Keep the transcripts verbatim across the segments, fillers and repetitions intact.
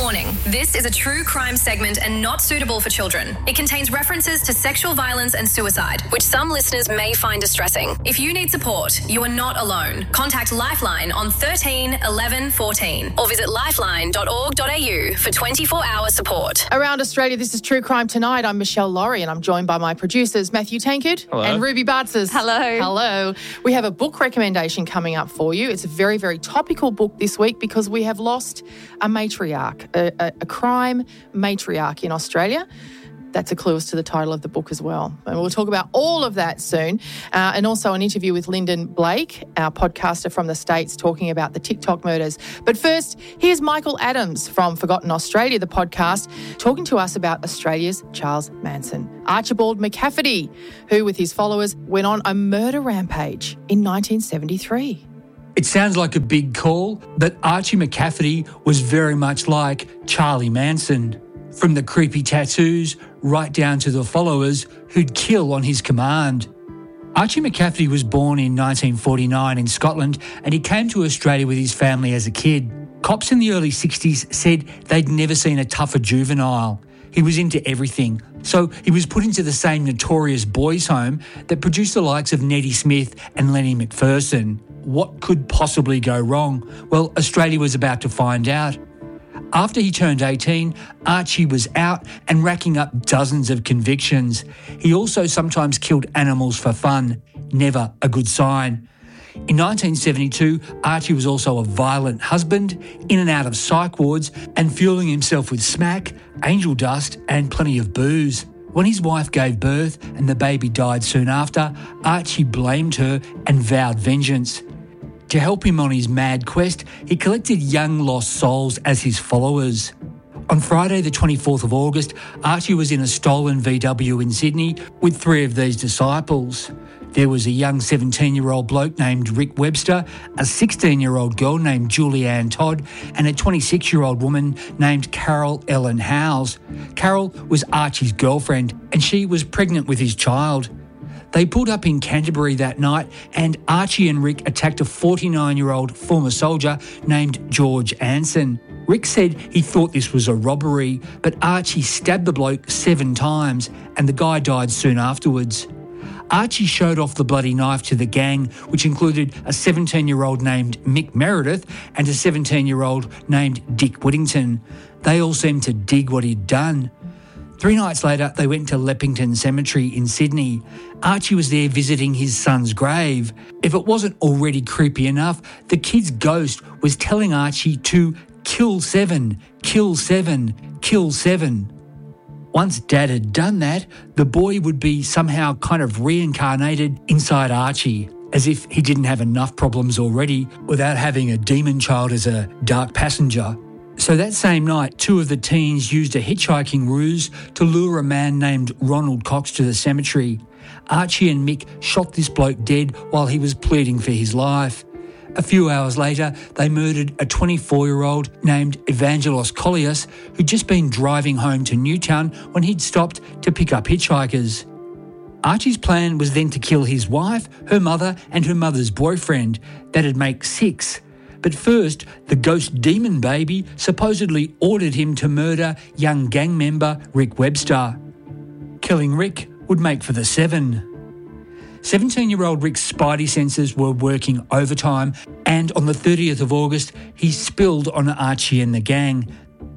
Warning, this is a true crime segment and not suitable for children. It contains references to sexual violence and suicide, which some listeners may find distressing. If you need support, you are not alone. Contact Lifeline on thirteen eleven fourteen or visit lifeline dot org dot a u for twenty-four hour support. Around Australia, this is True Crime Tonight. I'm Michelle Laurie and I'm joined by my producers, Matthew Tankard Hello. and Ruby Bartzes. Hello. Hello. We have a book recommendation coming up for you. It's a very, very topical book this week because we have lost a matriarch. A, a, a crime matriarch in Australia. That's a clue as to the title of the book as well. And we'll talk about all of that soon. Uh, and also an interview with Lyndon Blake, our podcaster from the States, talking about the TikTok murders. But first, here's Michael Adams from Forgotten Australia, the podcast, talking to us about Australia's Charles Manson. Archibald McCafferty, who with his followers went on a murder rampage in nineteen seventy-three. It sounds like a big call, but Archie McCafferty was very much like Charlie Manson. From the creepy tattoos right down to the followers who'd kill on his command. Archie McCafferty was born in nineteen forty-nine in Scotland and he came to Australia with his family as a kid. Cops in the early sixties said they'd never seen a tougher juvenile. He was into everything, so he was put into the same notorious boys' home that produced the likes of Neddy Smith and Lenny McPherson. What could possibly go wrong? Well, Australia was about to find out. After he turned eighteen, Archie was out and racking up dozens of convictions. He also sometimes killed animals for fun. Never a good sign. In nineteen seventy-two, Archie was also a violent husband, in and out of psych wards and fueling himself with smack, angel dust and plenty of booze. When his wife gave birth and the baby died soon after, Archie blamed her and vowed vengeance. To help him on his mad quest, he collected young lost souls as his followers. On Friday the twenty-fourth of August, Archie was in a stolen V W in Sydney with three of these disciples. There was a young seventeen-year-old bloke named Rick Webster, a sixteen-year-old girl named Julianne Todd, and a twenty-six-year-old woman named Carol Ellen Howes. Carol was Archie's girlfriend and she was pregnant with his child. They pulled up in Canterbury that night and Archie and Rick attacked a forty-nine-year-old former soldier named George Anson. Rick said he thought this was a robbery, but Archie stabbed the bloke seven times and the guy died soon afterwards. Archie showed off the bloody knife to the gang, which included a seventeen-year-old named Mick Meredith and a seventeen-year-old named Dick Whittington. They all seemed to dig what he'd done. Three nights later, they went to Leppington Cemetery in Sydney. Archie was there visiting his son's grave. If it wasn't already creepy enough, the kid's ghost was telling Archie to kill seven, kill seven, kill seven. Once Dad had done that, the boy would be somehow kind of reincarnated inside Archie, as if he didn't have enough problems already without having a demon child as a dark passenger. So that same night, two of the teens used a hitchhiking ruse to lure a man named Ronald Cox to the cemetery. Archie and Mick shot this bloke dead while he was pleading for his life. A few hours later, they murdered a twenty-four-year-old named Evangelos Kolias who'd just been driving home to Newtown when he'd stopped to pick up hitchhikers. Archie's plan was then to kill his wife, her mother and her mother's boyfriend. That'd make six. But first, the ghost demon baby supposedly ordered him to murder young gang member Rick Webster. Killing Rick would make for the seven. seventeen-year-old Rick's spidey senses were working overtime and on the thirtieth of August, he spilled on Archie and the gang.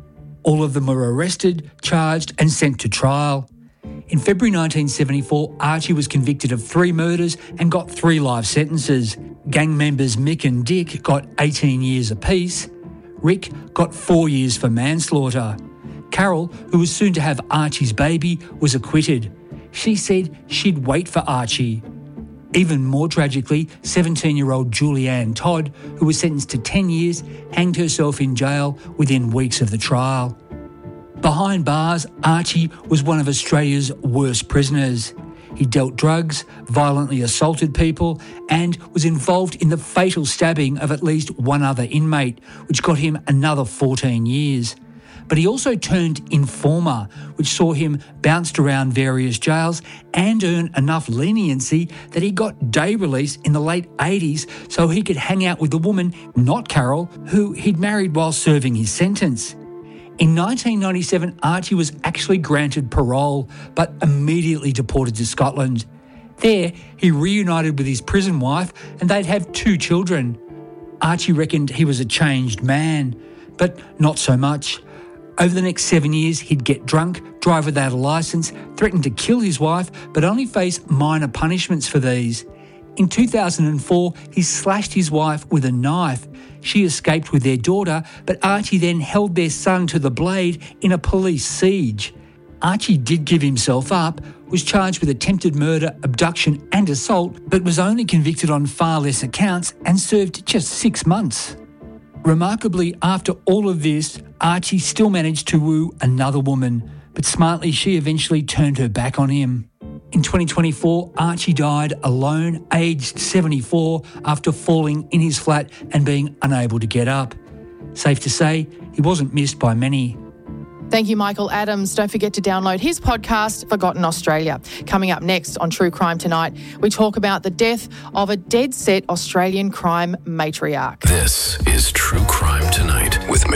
All of them were arrested, charged and sent to trial. In February nineteen seventy-four, Archie was convicted of three murders and got three life sentences. Gang members Mick and Dick got eighteen years apiece. Rick got four years for manslaughter. Carol, who was soon to have Archie's baby, was acquitted. She said she'd wait for Archie. Even more tragically, seventeen-year-old Julianne Todd, who was sentenced to ten years, hanged herself in jail within weeks of the trial. Behind bars, Archie was one of Australia's worst prisoners. He dealt drugs, violently assaulted people, and was involved in the fatal stabbing of at least one other inmate, which got him another fourteen years. But he also turned informer, which saw him bounced around various jails and earn enough leniency that he got day release in the late eighties so he could hang out with the woman, not Carol, who he'd married while serving his sentence. In nineteen ninety-seven, Archie was actually granted parole, but immediately deported to Scotland. There, he reunited with his prison wife and they'd have two children. Archie reckoned he was a changed man, but not so much. Over the next seven years, he'd get drunk, drive without a licence, threaten to kill his wife, but only face minor punishments for these. In two thousand four, he slashed his wife with a knife. She escaped with their daughter, but Archie then held their son to the blade in a police siege. Archie did give himself up, was charged with attempted murder, abduction and assault, but was only convicted on far lesser counts and served just six months. Remarkably, after all of this, Archie still managed to woo another woman, but smartly she eventually turned her back on him. In twenty twenty-four, Archie died alone, aged seventy-four, after falling in his flat and being unable to get up. Safe to say, he wasn't missed by many. Thank you, Michael Adams. Don't forget to download his podcast, Forgotten Australia. Coming up next on True Crime Tonight, we talk about the death of a dead-set Australian crime matriarch. This is True Crime Tonight with